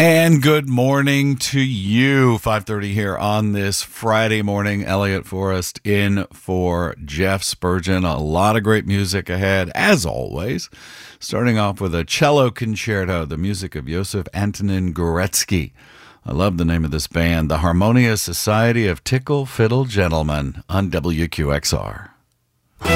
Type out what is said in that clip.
And good morning to you. 5:30 here on this Friday morning. Elliot Forrest in for Jeff Spurgeon. A lot of great music ahead, as always. Starting off with a cello concerto, the music of Joseph Antonin Gorecki. I love the name of this band, the Harmonious Society of Tickle Fiddle Gentlemen on WQXR.